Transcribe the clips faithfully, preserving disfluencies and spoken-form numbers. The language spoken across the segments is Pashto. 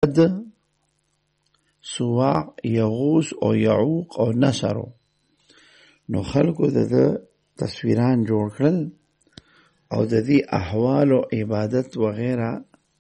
سواع، یغوس او یعوق او نصرو. نو خلکو د ده تصویران جوړ کړل او د دې احوال او عبادت وغیره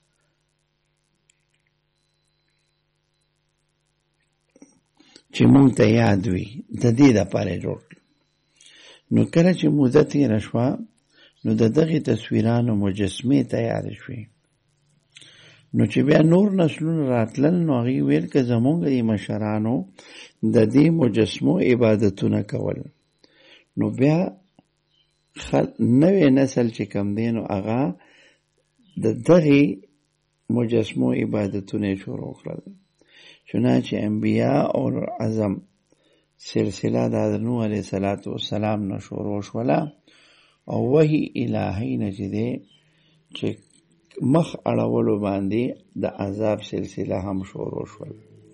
چې مونږ ته یاد وي د دې دپاره جوړ کړل. نو کله چې موده تېره شوه نو د دغې تصویرانو مجسمې تیارې شوې. نو چې بیا نور نسلونه راتلل نو هغوی ویل که زمونږ د مشرانو د دې مجسمو عبادتونه کول، نو بیا نوی نسل چې کم دی نو هغه د دغې مجسمو عبادتونه یې شروع کړل. چنانچه انبیا او اعظم سلسله د نوح علیه السلام نه شروع شوله او وحی الهی نه چې دی چې مخ اړولو باندې د عذاب سلسله هم شروع شول.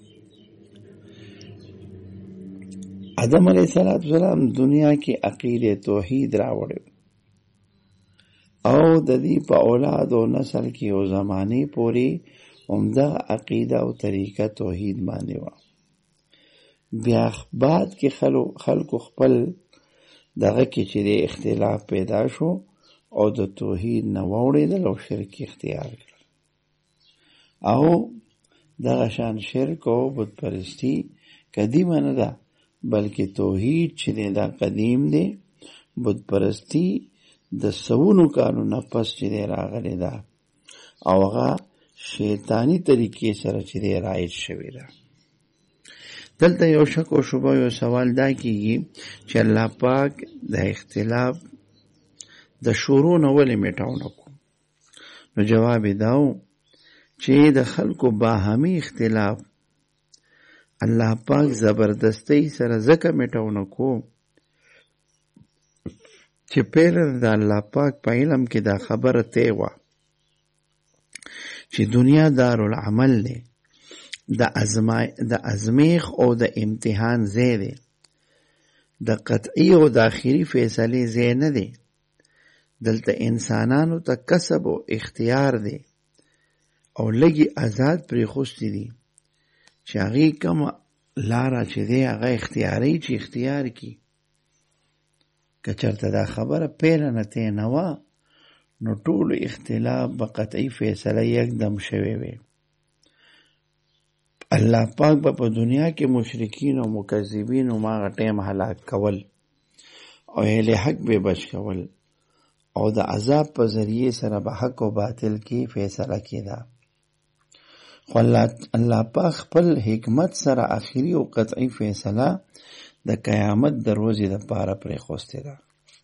آدم علیه السلام دنیا کې عقیده توحید راوړی او د دې په اولاد او نسل کې او زمانه پورې عمده عقیده او طریقه توحید باندې و. بیا بعد کې خلکو خپل دغه کې چې د اختلاف پیدا شو او د توحید نه واوړېدل او شرک اختیار کړل. او دغه شان شرک او بت پرستی قدیمه نه ده، بلکې توحید چې دی دا قدیم دی. بت پرستی د سوونو کالو نه پس چې دی راغلی ده او هغه شیطانی طریقې سره چې دی رایج شوې ده. دلته یو شک او شبه یو سوال دا کیږي چې الله پاک د اختلاف د شروع نه ولې میټاو نه کو؟ نو جواب یې دا و چې د خلکو باهمي اختلاف الله پاک زبردستی سره ځکه میټاو نه کو چې پیله د الله پاک په علم کې دا خبره تی وه چې دنیا دارالعمل دی، د ازمیخ او د امتحان ځای دی، د قطعی او د آخري فیصلې ځای نه دی. دلته انسانانو ته کسب او اختیار دی او لږی آزاد پرېښوستی دي چې هغې کومه لاره چې دی هغه اختیاري چې اختیار کی. که چېرته دا خبره پیله نه تی نه وه نو ټول اختلاف به قطعی فیصله یکدم شوی وی. الله پاک به په دنیا کې مشرکین او مکذبین او ماغه ټیم هلاک کول او اهل حق به بچ کول او د عذاب په ذریعه سره به حق او باطل کې فیصله کېده. خو الله پاک خپل حکمت سره آخري او قطعی فیصله د قیامت د ورځې دپاره پرېښوستې ده.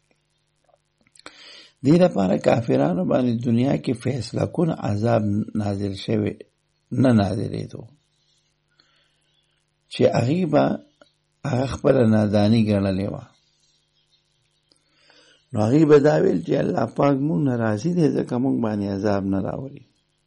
دې دپاره کافرانو باندې دنیا کې فیصله کن عذاب نازل شوی نه نازلېدو چې هغې به هغه خپله ناداني ګڼلې وه. نو هغې به دا ویل چې الله پاک مونږ نه راضي دی ځکه مونږ باندې عذاب نه راولي.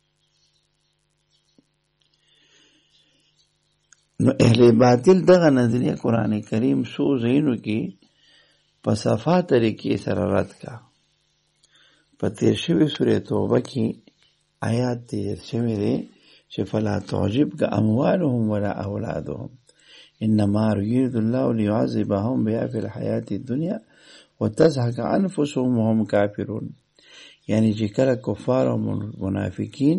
نو اهل باطل دغه نظریه قرآن کریم څو ځایونو کې په صفا طریقې سره رد کا. په تیر شوې سورې توبه کې آیات تیر شوی دی چې فلا تعجبک اموالهم ولا اولادهم انما یرید الله لیعذبهم بها فی الحیات الدنیا وتزهق انفسهم وهم کافرون. یعنی چې کله کفار او منافقین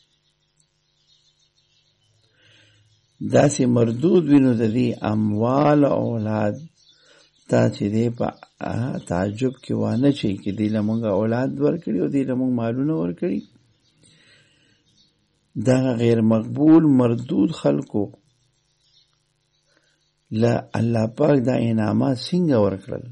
داسې مردود وینو د دې اموال او اولاد تا چې دی په تعجب کې وانه چي کې دی له مونږ اولاد ورکړي او دی له مونږ مالونه ورکړي. دا غیر مقبول مردود خلکو له الله پاک دا انعامات څنګه ورکړل؟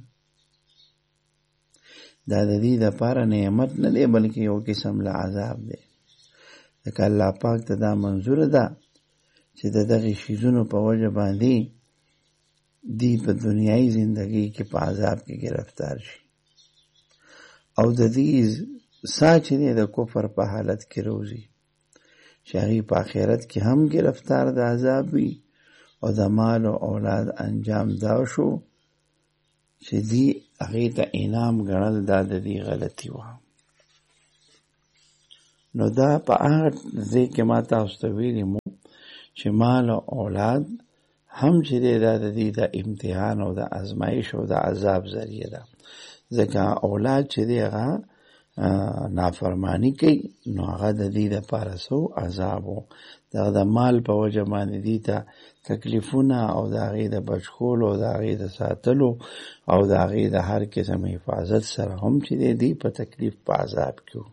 دا د دې دپاره نعمت نه دی بلکې یو قسم له عذاب دی. ځکه الله پاک ته دا منظوره ده چې د دغې شیزونو په وجه باندې دی په دنیایي زندگی کې په عذاب کې گرفتار شي او د دې سا چې دی د کفر په حالت کې روزي چې هغې په آخرت کې هم گرفتار د عذاب وي او د مال او اولاد انجام دا شو چې دی هغې ته انعام ګڼل دا د دې غلطي وه. نو دا په هغه ځای کې ما تاسو ته ویلي مو چې مال او اولاد هم چې دا د دې د امتحان او د ازمایش او د عذاب ذریعہ ده. ځکه اولاد چې دی هغه نافرمانی کوي نو هغه د دې لپاره سو عذاب او د مال په وجه باندې دي ته تکلیفونه او د هغې د بچکولو او د هغې د ساتلو او د هغې د هر قسم حفاظت سره هم چې دی دی په تکلیف په عذاب کې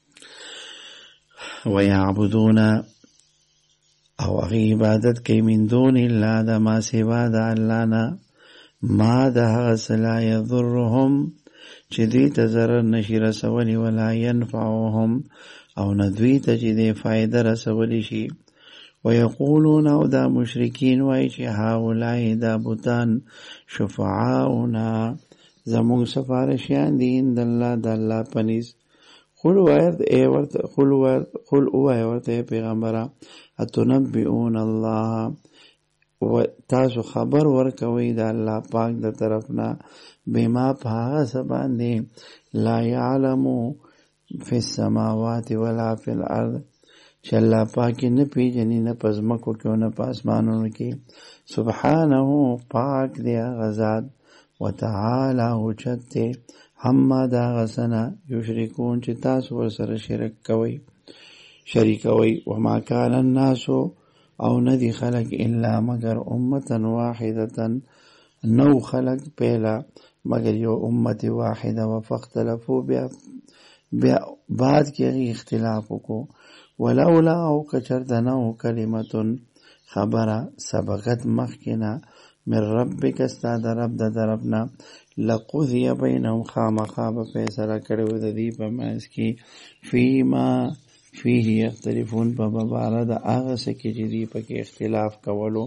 ویعبدون او هغې عبادت کوي من دون الله د ما سوا د الله نه ما د هغه څه لا یضرهم چې دوی ته ضرر نشي رسولی ولا ینفعهم او نه دوی ته چې دی فایده رسولی شي. ويقولون او دا مشرکین وای چې هؤلاء دا بوتان شفعاؤنا زمون سفارشیان دي عند الله د الله پنیز. قل وایرد ای ورته قل وایرد قل وای ورته پیغمبره اتنبئون الله و تاسو خبر ورکوي د الله پاک د طرفنا بما پاغه سباندې لا يعلمو فی السماوات ولا فی الارض چې الله پاک نه پیژني نه پزمکو کې نه پاسمانونو کې. سبحانه پاک دی غزاد وتعالى اوچت هم دا غسنا یشرکون چې تاسو ورسره شرک کوي شریک کوي. وما كان الناس او ندی خلق الا مگر امتا واحدتا نو خلق پیلا مگر یو امت واحده وفختلفو بیا بیا بعد کې اختلاف کو. ولولا او کچر دنو کلمتن خبره سبقت مخکنا من ربک استاد رب د دربنا لقضی بینهم خامخا به فیصله کړو د دې په منځ کې فیما فیه یختلفون په باره د هغه څه کې چې دې پکې اختلاف کولو.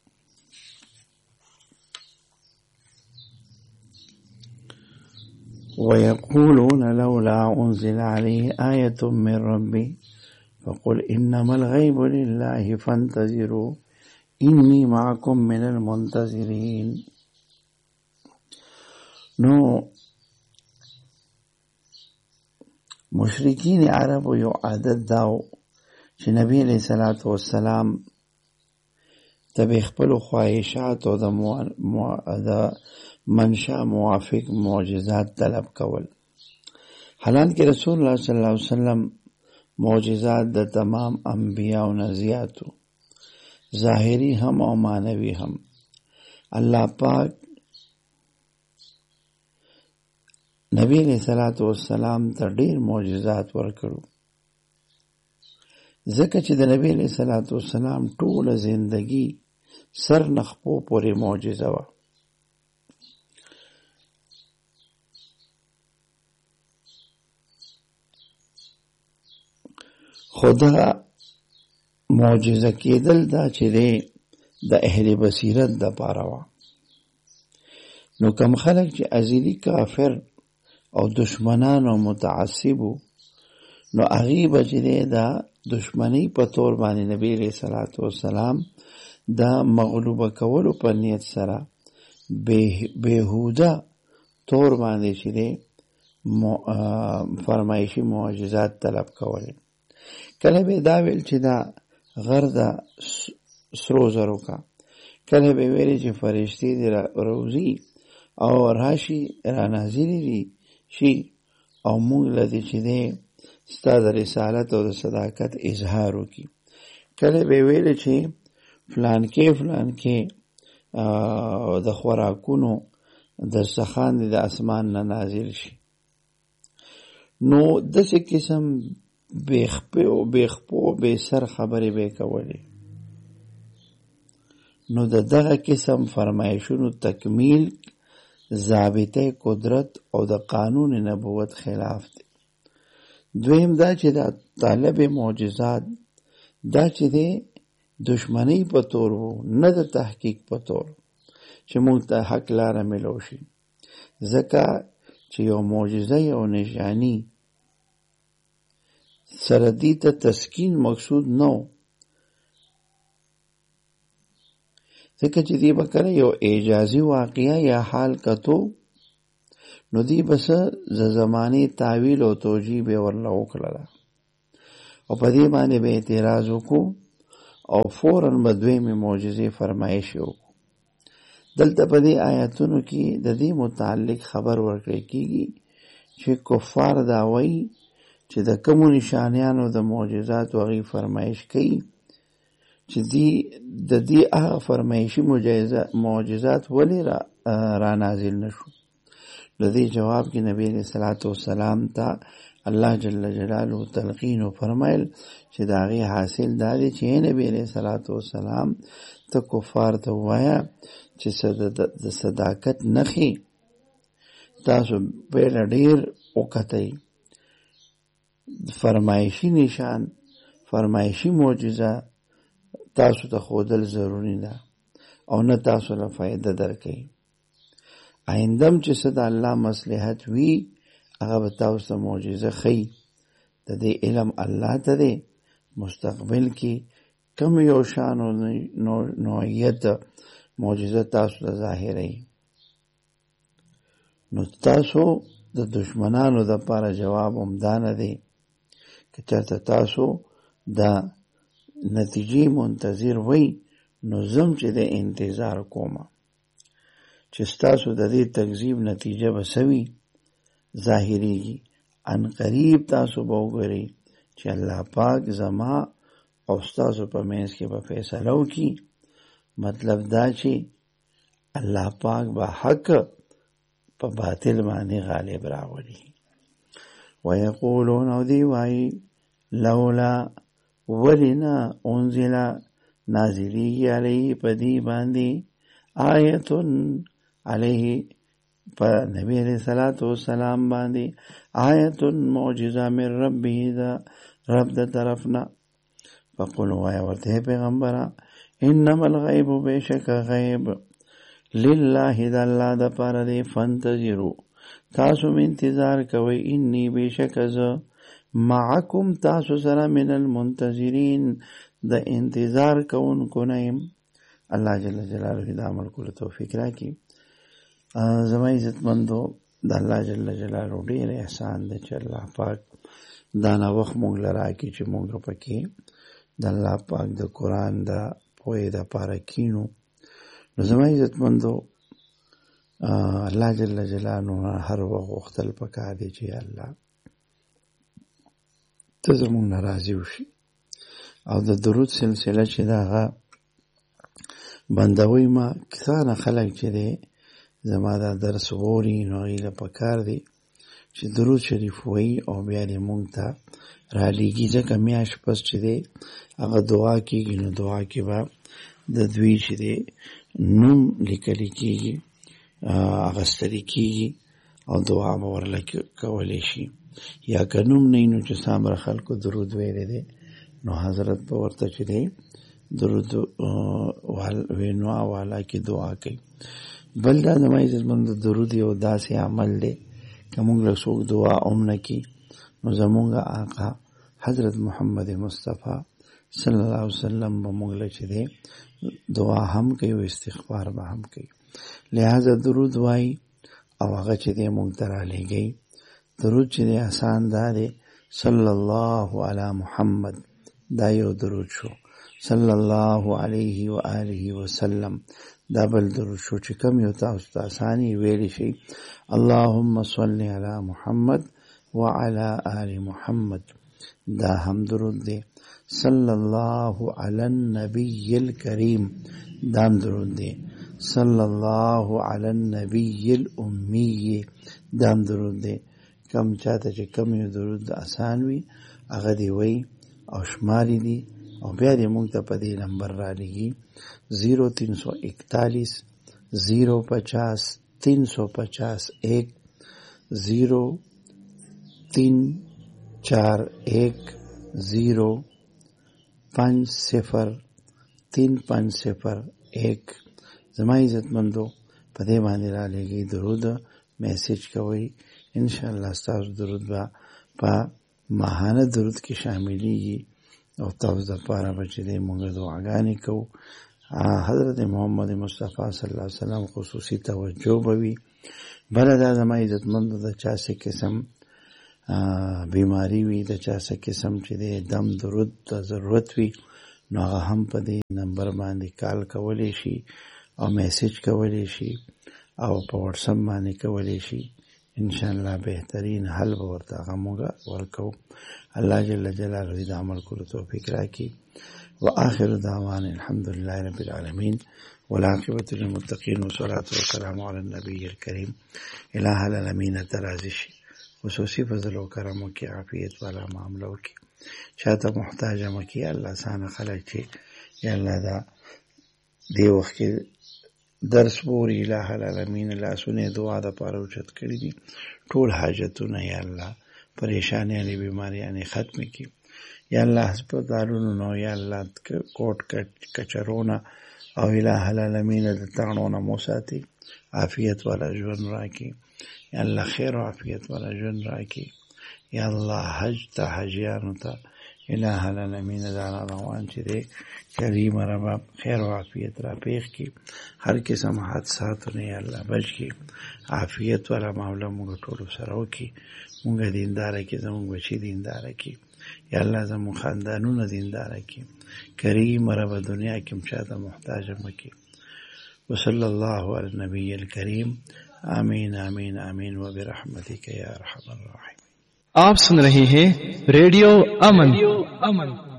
ويقولون لولا انزل عليه آية من ربي فقل انما الغيب لله فانتظروا انی معکم من المنتظرین. نو مشرکین عرب یو عادت داو چې نبی علیہ الصلوۃ والسلام د خپل خواهشات او د منشا موافق معجزات طلب کول. حالانکه رسول الله صلی الله علیه وسلم معجزات د تمام انبیاء او نزیاتو ظاهری هم او معنوی هم الله پاک نبی علیہ الصلوۃ والسلام ته ډیر معجزات ورکړو. ځکه چې د نبی علیہ الصلوۃ والسلام ټول زندگی سر نخپو پورې معجزه و. خدا معجزه کېدل دا چې دی د اهل بصیرت د پاره و. نو کم خلق چې ازلی کافر او دشمنان او متعصبو نو هغې به چې دی دا دشمنی په طور باندې نبی علیہ الصلوۃ والسلام دا مغلوبه کولو په نیت سره بهوده طور باندې چې دی فرمایشي معجزات طلب کول. کله به دا ویل چې دا غر دا سرو زرو کا، کله به ویل چې فرشتي دی روزي او راشي را نازلی دی شي او مونږ لدی چې دی ستا د رسالت او د صداقت اظهار وکي. کله به ویل چې فلان کې فلان کې د خوراکونو د سخان د اسمان نه نازل شي. نو داسې قسم بیخپو بیخپو بے سر خبرې به کولې. نو د دغه قسم فرمایشونو تکمیل ضابطه قدرت او د قانون نبوت خلاف دی. دویم دا چې د طالب معجزات دا چې دی دشمنی په تور وو، نه د تحقیق په تور چې موږ ته حق لاره ملو شي. ځکه چې یو معجزه یو نشانی سره دی ته تسکین مقصود نو، ځکه چې دی به کله یو اعجازي واقعه یا حال کتو نو دی بس ز زمانی تعویل او توجیه به ورله وکړه او په دې باندې به اعتراض وکړو او فوراً به دویمې معجزې فرمایش وکړو. دلته په دې آیاتونو کې د دې متعلق خبر ورکړی کېږي چې کفار دا وایي چې د کومو نشانیانو د معجزاتو هغې فرمایش کوي چې دی د دې هغه فرمایشي معجزات ولې را, را نازل نشو. د دې جواب کې نبی علیہ الصلوۃ والسلام ته الله جل جلاله تلقین و فرمایل چې د هغې حاصل دا دی چې نبی علیہ الصلوۃ والسلام ته کفار ته ووایه چې د صداقت نښې تاسو پیله ډېر وکتئ، فرمایشي نشان فرمایشي معجزه تاسو ته ښودل ضروري ده او نه تاسو له فایده درکوي. آیندم چې څه د الله مصلحت وي هغه به تاسو ته معجزه ښیي. د دې علم الله ته دی. مستقبل کې کم یو شان او نوعیت معجزه تاسو ته ظاهروي، نو تاسو د دشمنانو دپاره جواب همدا نه دی که چېرته تاسو د نتیجې منتظر وئ، نو زم چې د انتظار کومه چې ستاسو د دې تکذیب نتیجه به څه وي ظاهریږي. ان قریب تاسو به وګورئ چې الله پاک زما او ستاسو په منځ کې به فیصله وکړي. مطلب دا چې الله پاک به حق په باطل باندې غالب راولي. ویقولون او دی وایي لولا ولنا انزل نازلیږي علیه په دی باندې آیتون علیه په نبی علیہ الصلوۃ والسلام باندې آیتون معجزه من ربه دا رب د طرفنا. فقل وایه ورته پیغمبره انما الغیب بیشک غیب لله د الله د پاره دی فانتظروا تاسو انتظار کوئ انی بیشک زه معکم تاسو سره من المنتظرین د انتظار کوونکو نه یم. الله جل جلاله د عمل کولو توفیق راکړي. زما عزتمندو د الله جل جلاله ډېر احسان دی چې الله پاک دا نوښت موږ له راکړي چې موږ پکې د الله پاک د قرآن د پوهې دپاره کینو. نو زما عزتمندو الله جل جلاله هر وخت غوښتل پکار دی چې الله ته زموږ نه راضي وشي او د درود سلسله چې د هغه بندوي ما کسانه خلک چې دی زما دا درس غوري نو هغوی له پکار دی چې درود شریف وایي او بیا دې موږ ته رالیږي، ځکه میاشت پس چې دی هغه دعا کېږي نو دعا کې به د دوی چې دی نوم لیکلی کېږي اخیستلی کېږي او دعا به ورله کولی شي. یا که نوم نه وي نو چې څومره خلکو درود ویلی دی نو حضرت به ورته چې دی درود وینو والا کې دعا کوي. بل دا زما عزتمندو درود یو داسې عمل دی که موږ له څوک دعا هم نه کړي نو زموږ آقا حضرت محمد مصطفی صلی الله علیه وسلم به موږ له چې دی دعا هم کوي او استغفار به هم کوي. لہذا درود وایي او هغه چې دی موږ ته رالیږئ. درود چې دی آسان دا دی صلی الله علی محمد دا یو درود شو، صلی الله علیه و آله وسلم دا بل درود شو چې کوم یو تاسو ته آساني ویلی شي اللهم صل علی محمد وعلى آل محمد دا هم درود دی. صلی الله علی النبی الکریم دا هم درود دی. صلی الله علی النبی الامی دا هم درود دی. کم چاته چې کم یو درود آسان وي هغه دی وی او شماری دی او بیا دې موږ ته په دې نمبر را لګي زیرو تین سو اکتالیس زیرو پچاس تین سو پچاس ایک زیرو تین چار ایک زیرو پانچ صفر تین پانچ صفر ایک. زما عزتمندو په دې باندې را لګي درود میسج کوئ انشاءالله ستاسو درود به په ماهانه درود کې شاملیږي او تاسو دپاره به چې دی موږ دعاګانې کوو. حضرت محمد مصطفی صلی الله علیه وسلم خصوصي توجه به وي. بله دا زما عزتمندو د چا څه قسم بیماری وي، د چا څه قسم چې دی دم درود ته ضرورت وي نو هغه هم په دې نمبر باندې کال کولی شي او میسج کولی شي او په واتس اپ باندې کولی شي. ان شاء الله بهترین حل به ورته هغه موږ ورکو. الله جل جلاله دې د عمل کولو توفیق راکړي. واخر دعوانا الحمد لله رب العالمین والعاقبة للمتقین والصلاة والسلام علی النبی الکریم. الہ العالمین ترازی شي، خصوصی فضل و کرم وکړي، عافیت والا معامله وکړي، چاته محتاج مه کړي. الله سانه خلک چې یا الله دا دې وخت کې درس بوري الہ العالمین لاسونه دعا د پاره اوچت کړي دي، ټول حاجتونه یا الله پریشانیانې بیماریانې ختم کړي. یا الله هسپتالونو نو یا الله کوټ کچرونه او الہ العالمین د تغنونه مو ساتي، عافیت والا ژوند راکړي. یا الله خیر او عافیت والا ژوند راکړي. یا الله حج ته حجیانو ته الہ العالمین دا روان چې دی کریم رب خیر او عافیت را پیښ کړي. هر قسم حادثاتو نه یا الله بچ کړي. عافیت والا مولا موږ ټولو سره وکړي. موږ دینداره کړي، زموږ بچي دینداره کړي. یا الله زموږ خاندانونه دینداره کړي. کریم رب دنیا کې هم چاته محتاج مه کړي. وصلی الله علی النبی الکریم. آمین آمین آمین و برحمتک یا ارحم الراحمین. آپ سن رہے ہیں ریڈیو امن